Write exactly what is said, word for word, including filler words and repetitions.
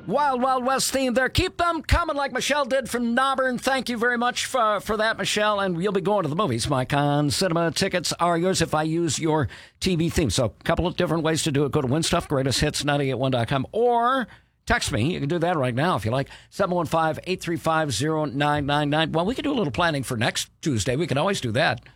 Wild Wild West theme there. Keep them coming like Michelle did from Auburn. Thank you very much for, for that, Michelle. And you'll be going to the movies. Mike on Cinema tickets are yours if I use your T V theme. So a couple of different ways to do it. Go to Winstuff, greatest hits nine eight one dot com, or text me. You can do that right now if you like. seven one five, eight three five, zero nine nine nine. Well, we can do a little planning for next Tuesday. We can always do that.